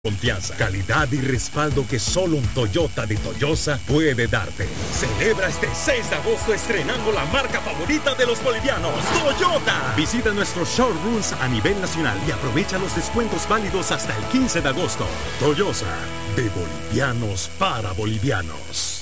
Confianza, calidad y respaldo que solo un Toyota de Toyosa puede darte. Celebra este 6 de agosto estrenando la marca favorita de los bolivianos, Toyota. Visita nuestros showrooms a nivel nacional y aprovecha los descuentos válidos hasta el 15 de agosto. Toyota, de bolivianos para bolivianos.